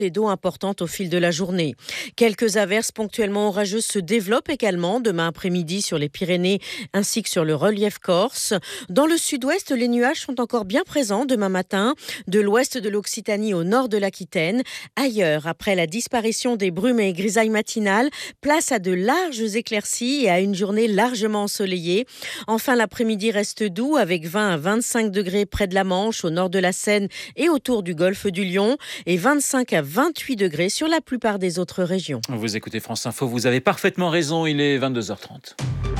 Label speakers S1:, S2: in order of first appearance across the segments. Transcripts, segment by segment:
S1: d'eau importantes au fil de la journée. Quelques averses ponctuellement orageuses se développent également demain après-midi sur les Pyrénées ainsi que sur le relief corse. Dans le sud-ouest, les nuages sont encore bien présents demain matin, de l'ouest de l'Occitanie au nord de l'Aquitaine. Ailleurs, après la disparition des brumes et grisailles matinales, place à de larges éclaircies et à une journée largement ensoleillée. Enfin, l'après-midi reste doux avec 20 à 25 degrés près de la Manche, au nord de la Seine et autour du golfe du Lion, et 25 à 28 degrés sur la plupart des autres régions.
S2: Vous écoutez France Info, vous avez parfaitement raison, il est 22h30.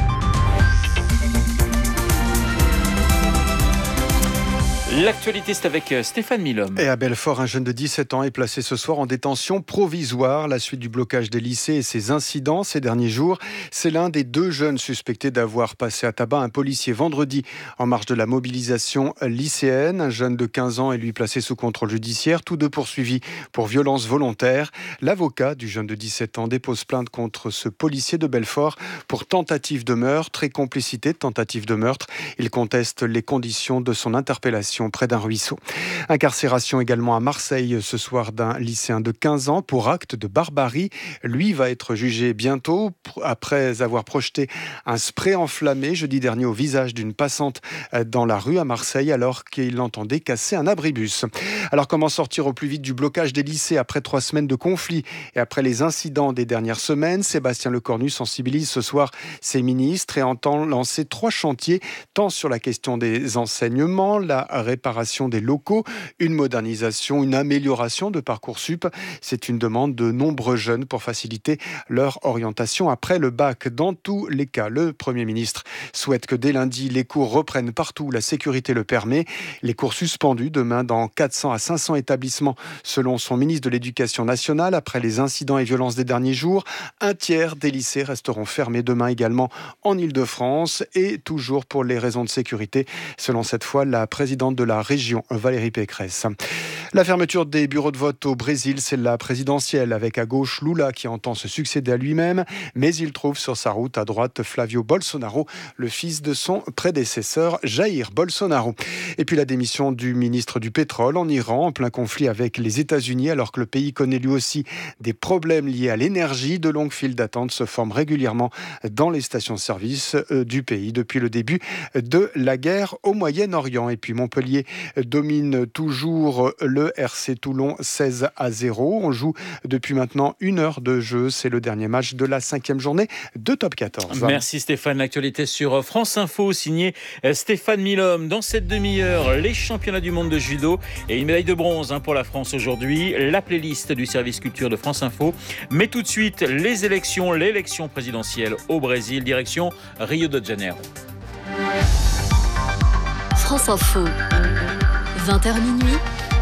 S2: L'actualité, c'est avec Stéphane Milhomme.
S3: Et à Belfort, un jeune de 17 ans est placé ce soir en détention provisoire. La suite du blocage des lycées et ses incidents ces derniers jours. C'est l'un des deux jeunes suspectés d'avoir passé à tabac un policier vendredi en marge de la mobilisation lycéenne. Un jeune de 15 ans est lui placé sous contrôle judiciaire. Tous deux poursuivis pour violence volontaire. L'avocat du jeune de 17 ans dépose plainte contre ce policier de Belfort pour tentative de meurtre et complicité de tentative de meurtre. Il conteste les conditions de son interpellation près d'un ruisseau. Incarcération également à Marseille ce soir d'un lycéen de 15 ans pour acte de barbarie. Lui va être jugé bientôt après avoir projeté un spray enflammé jeudi dernier au visage d'une passante dans la rue à Marseille alors qu'il entendait casser un abribus. Alors comment sortir au plus vite du blocage des lycées après 3 semaines de conflit et après les incidents des dernières semaines? Sébastien Lecornu sensibilise ce soir ses ministres et entend lancer 3 chantiers tant sur la question des enseignements, la réparation des locaux, une modernisation, une amélioration de Parcoursup. C'est une demande de nombreux jeunes pour faciliter leur orientation après le bac. Dans tous les cas, le Premier ministre souhaite que dès lundi, les cours reprennent partout où la sécurité le permet. Les cours suspendus demain dans 400 à 500 établissements selon son ministre de l'Éducation nationale. Après les incidents et violences des derniers jours, un tiers des lycées resteront fermés demain également en Île-de-France et toujours pour les raisons de sécurité, selon cette fois la présidente de la région, Valérie Pécresse. La fermeture des bureaux de vote au Brésil, c'est la présidentielle avec à gauche Lula qui entend se succéder à lui-même, mais il trouve sur sa route à droite Flavio Bolsonaro, le fils de son prédécesseur Jair Bolsonaro. Et puis la démission du ministre du pétrole en Iran, en plein conflit avec les États-Unis, alors que le pays connaît lui aussi des problèmes liés à l'énergie. De longues files d'attente se forment régulièrement dans les stations-service du pays depuis le début de la guerre au Moyen-Orient. Et puis Montpellier domine toujours le RC Toulon 16-0. On joue depuis maintenant 1 heure de jeu. C'est le dernier match de la 5e journée de Top 14.
S2: Merci Stéphane. L'actualité sur France Info, signé Stéphane Milhomme. Dans cette demi-heure, les championnats du monde de judo et une médaille de bronze pour la France aujourd'hui. La playlist du service culture de France Info. Mais tout de suite, l'élection présidentielle au Brésil, direction Rio de Janeiro.
S4: France Info, 20h minuit,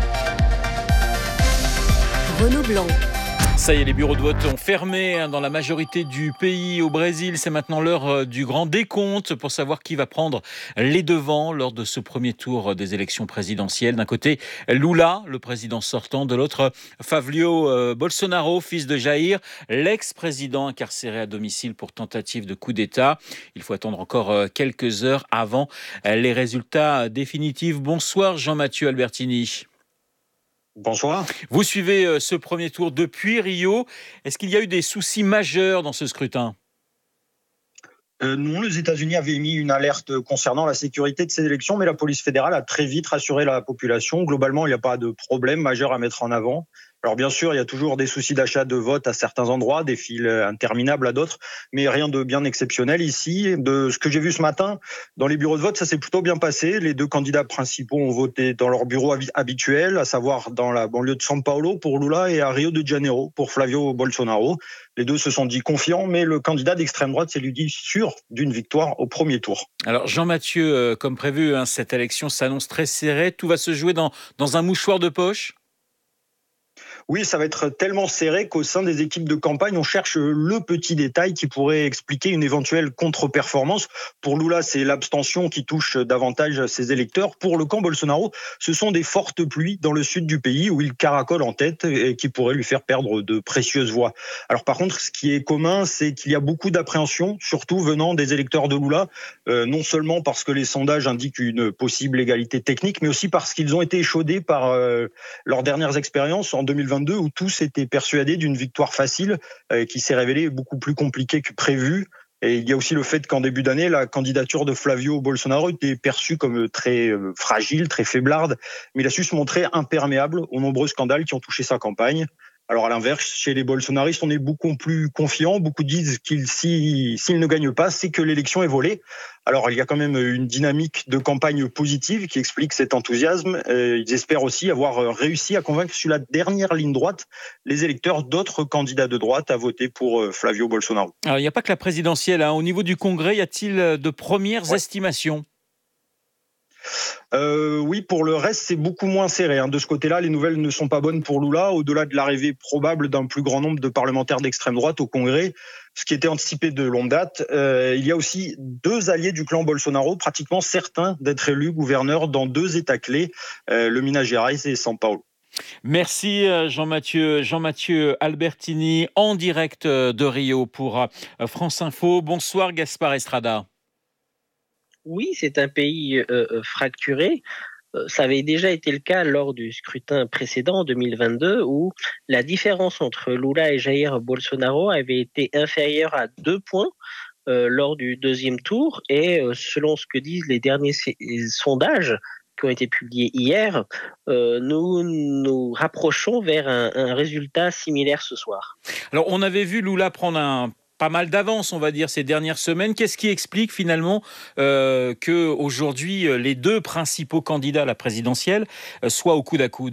S4: Renaud Blanc.
S2: Ça y est, les bureaux de vote ont fermé dans la majorité du pays au Brésil. C'est maintenant l'heure du grand décompte pour savoir qui va prendre les devants lors de ce premier tour des élections présidentielles. D'un côté, Lula, le président sortant. De l'autre, Flavio Bolsonaro, fils de Jair, l'ex-président incarcéré à domicile pour tentative de coup d'État. Il faut attendre encore quelques heures avant les résultats définitifs. Bonsoir Jean-Mathieu Albertini.
S5: Bonsoir.
S2: Vous suivez ce premier tour depuis Rio. Est-ce qu'il y a eu des soucis majeurs dans ce scrutin ?
S5: Non, les États-Unis avaient émis une alerte concernant la sécurité de ces élections, mais la police fédérale a très vite rassuré la population. Globalement, il n'y a pas de problème majeur à mettre en avant. Alors bien sûr, il y a toujours des soucis d'achat de vote à certains endroits, des files interminables à d'autres, mais rien de bien exceptionnel ici. De ce que j'ai vu ce matin, dans les bureaux de vote, ça s'est plutôt bien passé. Les 2 candidats principaux ont voté dans leur bureau habituel, à savoir dans la banlieue de São Paulo pour Lula et à Rio de Janeiro pour Flavio Bolsonaro. Les 2 se sont dit confiants, mais le candidat d'extrême droite s'est lui dit sûr d'une victoire au premier tour.
S2: Alors Jean-Mathieu, comme prévu, cette élection s'annonce très serrée. Tout va se jouer dans un mouchoir de poche ?
S5: Oui, ça va être tellement serré qu'au sein des équipes de campagne, on cherche le petit détail qui pourrait expliquer une éventuelle contre-performance. Pour Lula, c'est l'abstention qui touche davantage ses électeurs. Pour le camp Bolsonaro, ce sont des fortes pluies dans le sud du pays où il caracole en tête et qui pourraient lui faire perdre de précieuses voix. Alors par contre, ce qui est commun, c'est qu'il y a beaucoup d'appréhension, surtout venant des électeurs de Lula, non seulement parce que les sondages indiquent une possible égalité technique, mais aussi parce qu'ils ont été échaudés par leurs dernières expériences. En 2022, 2022 où tous étaient persuadés d'une victoire facile qui s'est révélée beaucoup plus compliquée que prévu. Et il y a aussi le fait qu'en début d'année, la candidature de Flavio Bolsonaro était perçue comme très fragile, très faiblarde, mais il a su se montrer imperméable aux nombreux scandales qui ont touché sa campagne. Alors à l'inverse, chez les bolsonaristes, on est beaucoup plus confiant. Beaucoup disent s'ils ne gagnent pas, c'est que l'élection est volée. Alors il y a quand même une dynamique de campagne positive qui explique cet enthousiasme. Ils espèrent aussi avoir réussi à convaincre sur la dernière ligne droite les électeurs d'autres candidats de droite à voter pour Flavio Bolsonaro.
S2: Alors il n'y a pas que la présidentielle. Au niveau du Congrès, y a-t-il de premières estimations ?
S5: Oui, pour le reste, c'est beaucoup moins serré. De ce côté-là, les nouvelles ne sont pas bonnes pour Lula, au-delà de l'arrivée probable d'un plus grand nombre de parlementaires d'extrême droite au Congrès, ce qui était anticipé de longue date. Il y a aussi 2 alliés du clan Bolsonaro, pratiquement certains d'être élus gouverneurs dans 2 États clés, le Minas Gerais et São Paulo.
S2: Merci Jean-Mathieu Albertini, en direct de Rio pour France Info. Bonsoir Gaspard Estrada.
S6: Oui, c'est un pays fracturé. Ça avait déjà été le cas lors du scrutin précédent en 2022 où la différence entre Lula et Jair Bolsonaro avait été inférieure à 2 points lors du deuxième tour. Et selon ce que disent les derniers sondages qui ont été publiés hier, nous nous rapprochons vers un résultat similaire ce soir.
S2: Alors, on avait vu Lula prendre pas mal d'avance, on va dire, ces dernières semaines. Qu'est-ce qui explique finalement qu'aujourd'hui, les 2 principaux candidats à la présidentielle soient au coude à coude ?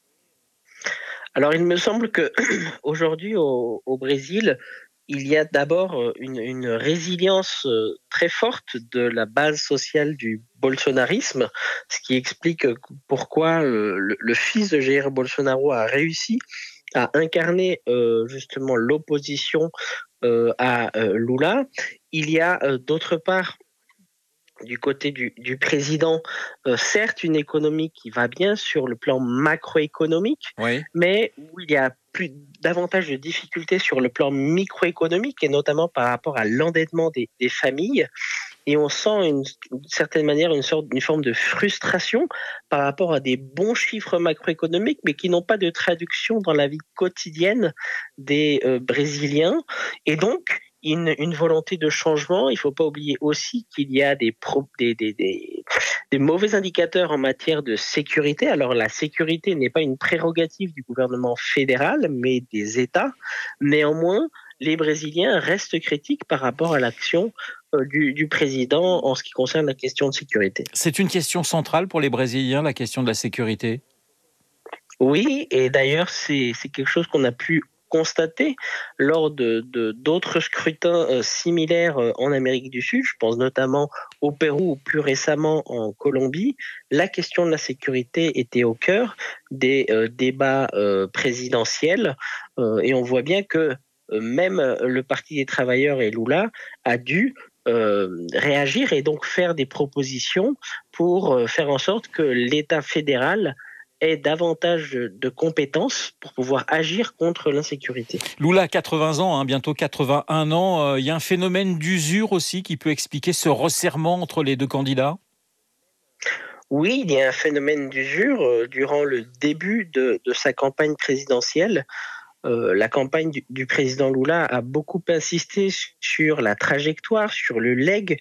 S6: Alors, il me semble qu'aujourd'hui, au Brésil, il y a d'abord une résilience très forte de la base sociale du bolsonarisme, ce qui explique pourquoi le fils de Jair Bolsonaro a réussi à incarner justement l'opposition à Lula. Il y a d'autre part, du côté du président, certes une économie qui va bien sur le plan macroéconomique,
S2: Oui.
S6: mais où il y a davantage de difficultés sur le plan microéconomique, et notamment par rapport à l'endettement des familles. Et on sent d'une certaine manière une forme de frustration par rapport à des bons chiffres macroéconomiques, mais qui n'ont pas de traduction dans la vie quotidienne des Brésiliens. Et donc, une volonté de changement. Il ne faut pas oublier aussi qu'il y a des mauvais indicateurs en matière de sécurité. Alors, la sécurité n'est pas une prérogative du gouvernement fédéral, mais des États. Néanmoins, les Brésiliens restent critiques par rapport à l'action du président en ce qui concerne la question de sécurité.
S2: C'est une question centrale pour les Brésiliens, la question de la sécurité ?
S6: Oui, et d'ailleurs, c'est quelque chose qu'on a pu constater lors d'autres scrutins similaires en Amérique du Sud. Je pense notamment au Pérou ou plus récemment en Colombie. La question de la sécurité était au cœur des débats présidentiels et on voit bien que même le Parti des travailleurs et Lula a dû réagir et donc faire des propositions pour faire en sorte que l'État fédéral ait davantage de compétences pour pouvoir agir contre l'insécurité.
S2: Lula a 80 ans, bientôt 81 ans. Il y a un phénomène d'usure aussi qui peut expliquer ce resserrement entre les 2 candidats ?
S6: Oui, il y a un phénomène d'usure. Durant le début de sa campagne présidentielle, la campagne du président Lula a beaucoup insisté sur la trajectoire, sur le legs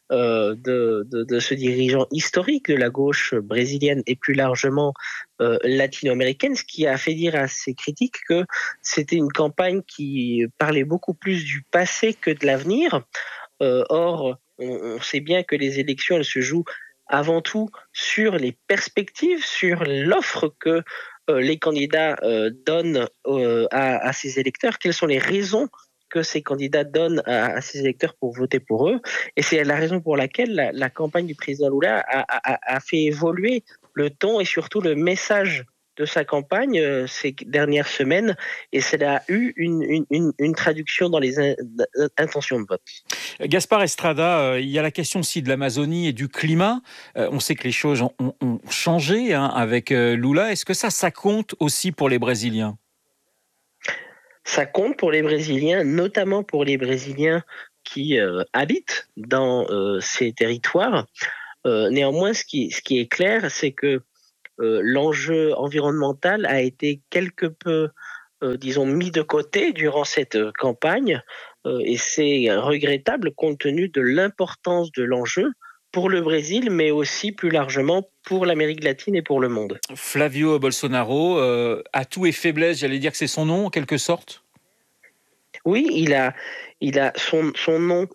S6: de ce dirigeant historique de la gauche brésilienne et plus largement latino-américaine, ce qui a fait dire à ses critiques que c'était une campagne qui parlait beaucoup plus du passé que de l'avenir. Or, on sait bien que les élections, elles se jouent avant tout sur les perspectives, sur l'offre que les candidats donnent à ces électeurs, quelles sont les raisons que ces candidats donnent à ces électeurs pour voter pour eux. Et c'est la raison pour laquelle la campagne du président Lula a fait évoluer le ton et surtout le message de sa campagne ces dernières semaines, et cela a eu une traduction dans les intentions de vote.
S2: Gaspard Estrada, il y a la question aussi de l'Amazonie et du climat. On sait que les choses ont changé avec Lula. Est-ce que ça compte aussi pour les Brésiliens ?
S6: Ça compte pour les Brésiliens, notamment pour les Brésiliens qui habitent dans ces territoires. Néanmoins, ce qui est clair, c'est que l'enjeu environnemental a été quelque peu, disons, mis de côté durant cette campagne, et c'est regrettable compte tenu de l'importance de l'enjeu pour le Brésil, mais aussi plus largement pour l'Amérique latine et pour le monde.
S2: Flavio Bolsonaro, atout et faiblesse, j'allais dire que c'est son nom en quelque sorte.
S6: Oui, il a son nom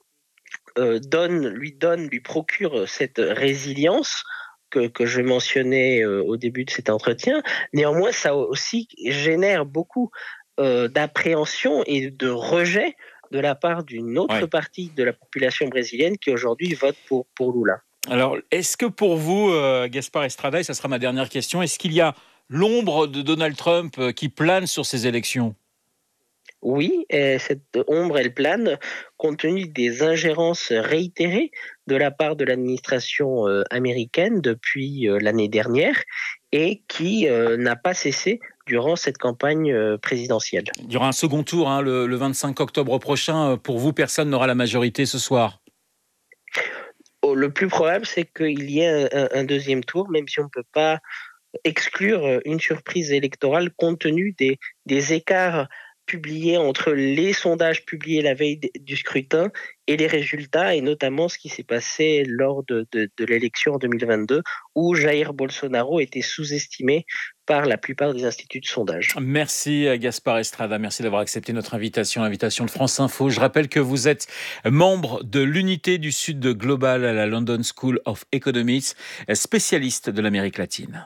S6: lui procure cette résilience que je mentionnais au début de cet entretien. Néanmoins, ça aussi génère beaucoup d'appréhension et de rejet de la part d'une autre partie de la population brésilienne qui aujourd'hui vote pour Lula.
S2: Alors, est-ce que pour vous, Gaspard Estrada, et ça sera ma dernière question, est-ce qu'il y a l'ombre de Donald Trump qui plane sur ces élections ?
S6: Oui, cette ombre, elle plane compte tenu des ingérences réitérées de la part de l'administration américaine depuis l'année dernière et qui n'a pas cessé durant cette campagne présidentielle.
S2: Il y aura un second tour le 25 octobre prochain. Pour vous, personne n'aura la majorité ce soir.
S6: Le plus probable, c'est qu'il y ait un deuxième tour, même si on ne peut pas exclure une surprise électorale compte tenu des écarts publiés entre les sondages publiés la veille du scrutin et les résultats, et notamment ce qui s'est passé lors de l'élection en 2022, où Jair Bolsonaro était sous-estimé par la plupart des instituts de sondage.
S2: Merci Gaspard Estrada, merci d'avoir accepté notre invitation, l'invitation de France Info. Je rappelle que vous êtes membre de l'unité du Sud Global à la London School of Economics, spécialiste de l'Amérique latine.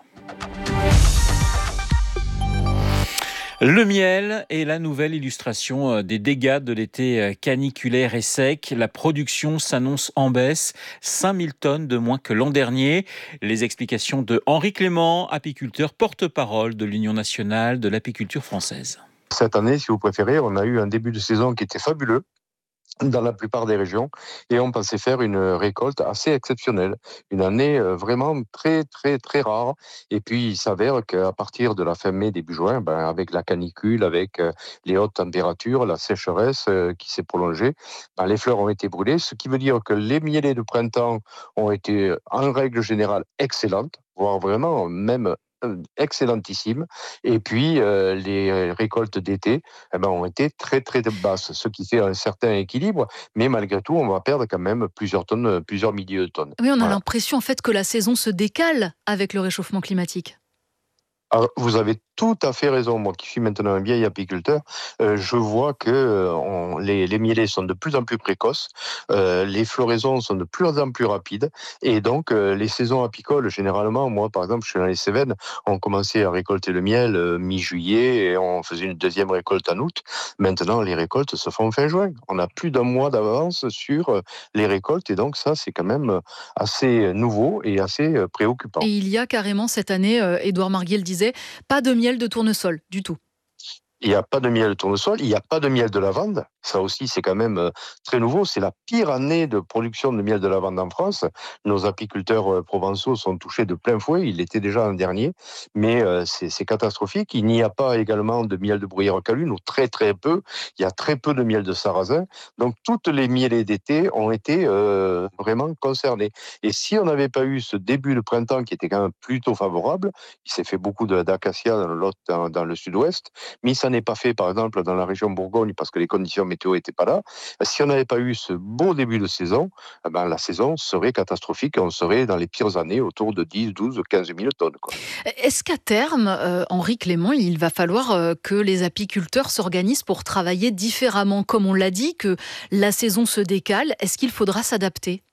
S2: Le miel est la nouvelle illustration des dégâts de l'été caniculaire et sec. La production s'annonce en baisse, 5000 tonnes de moins que l'an dernier. Les explications de Henri Clément, apiculteur porte-parole de l'Union nationale de l'apiculture française.
S7: Cette année, si vous préférez, on a eu un début de saison qui était fabuleux dans la plupart des régions, et on pensait faire une récolte assez exceptionnelle, une année vraiment très très très rare. Et puis il s'avère qu'à partir de la fin mai, début juin, avec la canicule, avec les hautes températures, la sécheresse qui s'est prolongée, les fleurs ont été brûlées, ce qui veut dire que les mielés de printemps ont été en règle générale excellentes, voire vraiment même excellentissime. Et puis les récoltes d'été ont été très très basses, ce qui fait un certain équilibre, mais malgré tout on va perdre quand même plusieurs milliers de tonnes.
S8: Oui, on a l'impression en fait que la saison se décale avec le réchauffement climatique.
S7: Alors, vous avez tout à fait raison. Moi qui suis maintenant un vieil apiculteur, je vois que les mielés sont de plus en plus précoces, les floraisons sont de plus en plus rapides, et donc les saisons apicoles, généralement, moi par exemple, je suis dans les Cévennes, on commençait à récolter le miel mi-juillet et on faisait une deuxième récolte en août. Maintenant, les récoltes se font fin juin. On a plus d'un mois d'avance sur les récoltes, et donc ça, c'est quand même assez nouveau et assez préoccupant.
S8: Et il y a carrément cette année, Édouard Marguil disait, pas de miel de tournesol du tout.
S7: Il n'y a pas de miel de tournesol, il n'y a pas de miel de lavande. Ça aussi, c'est quand même très nouveau. C'est la pire année de production de miel de lavande en France. Nos apiculteurs provençaux sont touchés de plein fouet. Il l'était déjà l'an dernier, mais c'est catastrophique. Il n'y a pas également de miel de bruyère calune, ou très très peu. Il y a très peu de miel de sarrasin. Donc toutes les mielés d'été ont été vraiment concernés. Et si on n'avait pas eu ce début de printemps qui était quand même plutôt favorable, il s'est fait beaucoup d'acacia dans le sud-ouest, mais ça n'est pas fait par exemple dans la région Bourgogne parce que les conditions météo n'étaient pas là. Si on n'avait pas eu ce beau début de saison, la saison serait catastrophique et on serait dans les pires années autour de 10, 12, 15 000 tonnes.
S8: Est-ce qu'à terme, Henri Clément, il va falloir que les apiculteurs s'organisent pour travailler différemment? Comme on l'a dit, que la saison se décale, est-ce qu'il faudra s'adapter?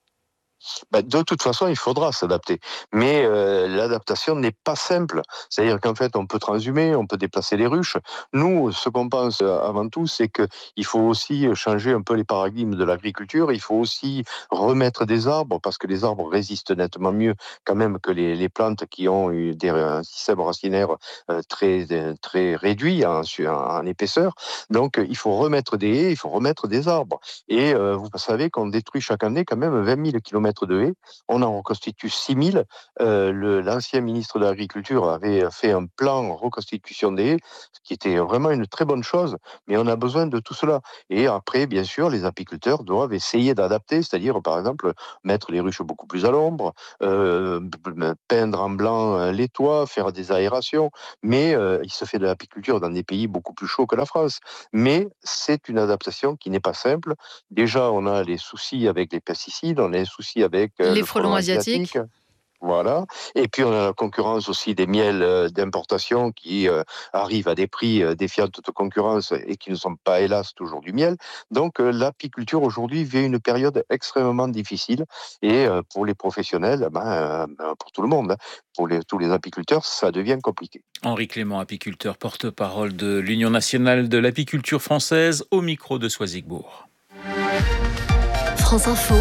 S7: De toute façon, il faudra s'adapter. Mais l'adaptation n'est pas simple. C'est-à-dire qu'en fait, on peut transhumer, on peut déplacer les ruches. Nous, ce qu'on pense avant tout, c'est qu'il faut aussi changer un peu les paradigmes de l'agriculture. Il faut aussi remettre des arbres, parce que les arbres résistent nettement mieux quand même que les plantes qui ont eu un système racinaire très, très réduit en épaisseur. Donc, il faut remettre des haies, il faut remettre des arbres. Et vous savez qu'on détruit chaque année quand même 20 000 km km de haies. On en reconstitue 6 000. L'ancien ministre de l'Agriculture avait fait un plan reconstitution des haies, ce qui était vraiment une très bonne chose, mais on a besoin de tout cela. Et après, bien sûr, les apiculteurs doivent essayer d'adapter, c'est-à-dire, par exemple, mettre les ruches beaucoup plus à l'ombre, peindre en blanc les toits, faire des aérations, mais il se fait de l'apiculture dans des pays beaucoup plus chauds que la France. Mais c'est une adaptation qui n'est pas simple. Déjà, on a les soucis avec les pesticides, on a les soucis avec
S8: les
S7: le
S8: frelons asiatiques.
S7: Voilà. Et puis, on a la concurrence aussi des miels d'importation qui arrivent à des prix défiant toute concurrence et qui ne sont pas, hélas, toujours du miel. Donc, l'apiculture aujourd'hui vit une période extrêmement difficile. Et pour les professionnels, pour tout le monde, pour tous les apiculteurs, ça devient compliqué.
S2: Henri Clément, apiculteur, porte-parole de l'Union nationale de l'apiculture française, au micro de Soisigbourg.
S4: France Info,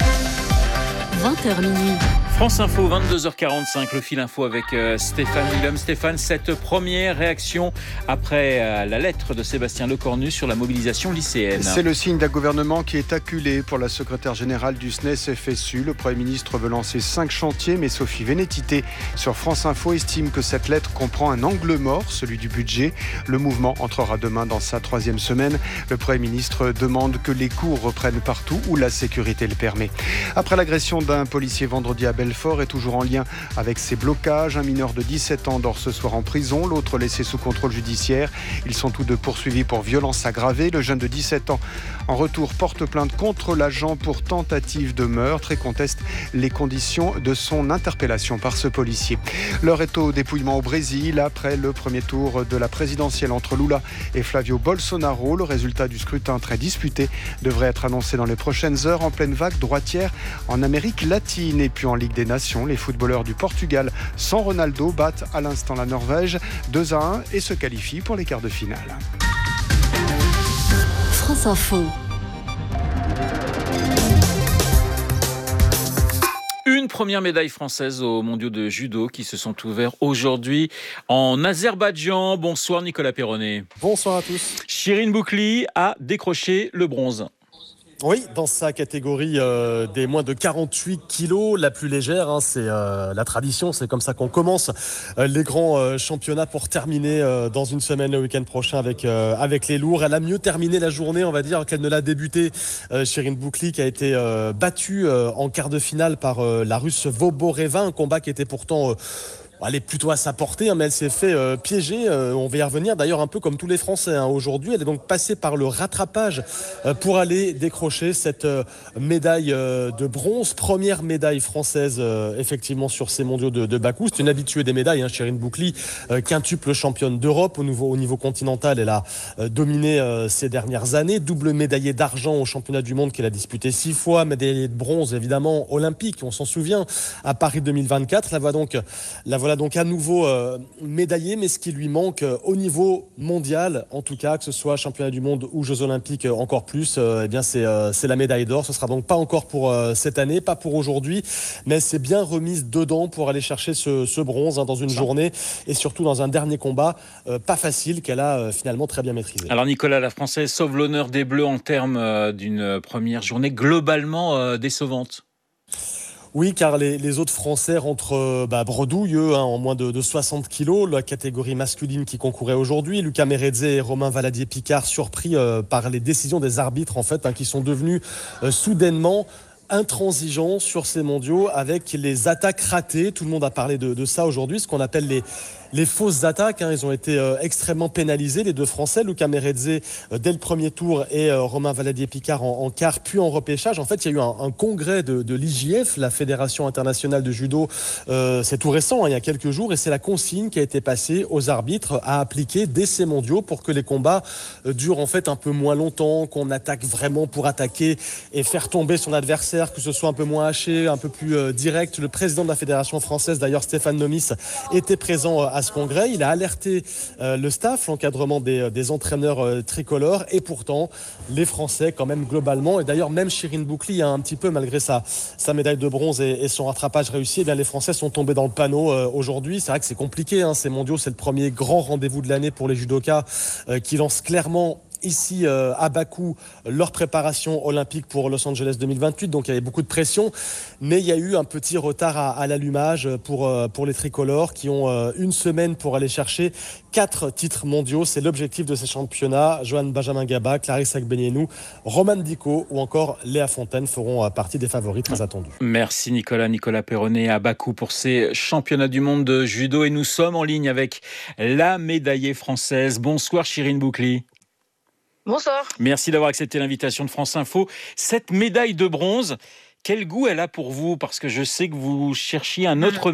S4: 20h minuit.
S2: France Info, 22h45, le fil info avec Stéphane Willem. Stéphane, cette première réaction après la lettre de Sébastien Lecornu sur la mobilisation lycéenne.
S3: C'est le signe d'un gouvernement qui est acculé pour la secrétaire générale du SNES-FSU. Le Premier ministre veut lancer 5 chantiers, mais Sophie Vénétité sur France Info estime que cette lettre comprend un angle mort, celui du budget. Le mouvement entrera demain dans sa 3e semaine. Le Premier ministre demande que les cours reprennent partout où la sécurité le permet. Après l'agression d'un policier vendredi à Belfort est toujours en lien avec ces blocages. Un mineur de 17 ans dort ce soir en prison, l'autre laissé sous contrôle judiciaire. Ils sont tous deux poursuivis pour violence aggravée. Le jeune de 17 ans, en retour, porte plainte contre l'agent pour tentative de meurtre et conteste les conditions de son interpellation par ce policier. L'heure est au dépouillement au Brésil après le premier tour de la présidentielle entre Lula et Flavio Bolsonaro. Le résultat du scrutin très disputé devrait être annoncé dans les prochaines heures. En pleine vague droitière en Amérique latine et puis en Ligue des Nations, les footballeurs du Portugal sans Ronaldo battent à l'instant la Norvège 2-1 et se qualifient pour les quarts de finale.
S4: France Info.
S2: Une première médaille française aux mondiaux de judo qui se sont ouverts aujourd'hui en Azerbaïdjan. Bonsoir Nicolas Perronnet.
S9: Bonsoir à tous.
S2: Chirine Boukli a décroché le bronze.
S9: Oui, dans sa catégorie des moins de 48 kilos, la plus légère, c'est la tradition, c'est comme ça qu'on commence les grands championnats pour terminer dans une semaine, le week-end prochain avec les lourds. Elle a mieux terminé la journée, on va dire, qu'elle ne l'a débuté. Chirine Boukli qui a été battue en quart de finale par la Russe Voboreva, un combat qui était pourtant... Elle est plutôt à sa portée, mais elle s'est fait piéger. On va y revenir d'ailleurs un peu comme tous les Français aujourd'hui. Elle est donc passée par le rattrapage pour aller décrocher cette médaille de bronze. Première médaille française effectivement sur ces mondiaux de Bakou. C'est une habituée des médailles, Chirine Boukli, quintuple championne d'Europe au niveau continental. Elle a dominé ces dernières années. Double médaillée d'argent au championnat du monde qu'elle a disputé 6 fois. Médaillée de bronze évidemment olympique, on s'en souvient, à Paris 2024. La voilà donc à nouveau médaillée, mais ce qui lui manque au niveau mondial, en tout cas, que ce soit championnat du monde ou Jeux olympiques encore plus, c'est la médaille d'or. Ce sera donc pas encore pour cette année, pas pour aujourd'hui, mais elle s'est bien remise dedans pour aller chercher ce bronze dans une journée et surtout dans un dernier combat pas facile qu'elle a finalement très bien maîtrisé.
S2: Alors Nicolas, la Française sauve l'honneur des Bleus en termes d'une première journée globalement décevante.
S9: Oui, car les autres Français rentrent bredouilles, en moins de 60 kilos. La catégorie masculine qui concourait aujourd'hui. Lucas Méredze et Romain Valadier-Picard surpris par les décisions des arbitres, en fait, qui sont devenus soudainement intransigeants sur ces mondiaux avec les attaques ratées. Tout le monde a parlé de ça aujourd'hui, ce qu'on appelle les fausses attaques. Ils ont été extrêmement pénalisés, les deux Français, Lucas Méredze dès le premier tour et Romain Valadier-Picard en quart, puis en repêchage. En fait, il y a eu un congrès de l'IJF, la Fédération internationale de judo. C'est tout récent, il y a quelques jours, et c'est la consigne qui a été passée aux arbitres à appliquer dès ces mondiaux pour que les combats durent en fait un peu moins longtemps, qu'on attaque vraiment pour attaquer et faire tomber son adversaire, que ce soit un peu moins haché, un peu plus direct. Le président de la Fédération française, d'ailleurs Stéphane Nomis, était présent à ce congrès. Il a alerté le staff, l'encadrement des entraîneurs tricolores, et pourtant les Français quand même globalement, et d'ailleurs même Chirine Boukli un petit peu malgré sa médaille de bronze et son rattrapage réussi, les Français sont tombés dans le panneau aujourd'hui. C'est vrai que c'est compliqué, ces mondiaux, c'est le premier grand rendez-vous de l'année pour les judokas qui lancent clairement ici à Bakou leur préparation olympique pour Los Angeles 2028. Donc il y avait beaucoup de pression, mais il y a eu un petit retard à l'allumage pour les tricolores qui ont une semaine pour aller chercher 4 titres mondiaux. C'est l'objectif de ces championnats. Johan Benjamin Gaba, Clarisse Agbenienou, Roman Dico ou encore Léa Fontaine feront partie des favoris très attendus.
S2: Merci Nicolas Perronnet à Bakou pour ces championnats du monde de judo. Et nous sommes en ligne avec la médaillée française. Bonsoir Chirine Boucli.
S10: Bonsoir.
S2: Merci d'avoir accepté l'invitation de France Info. Cette médaille de bronze, quel goût elle a pour vous ? Parce que je sais que vous cherchiez un autre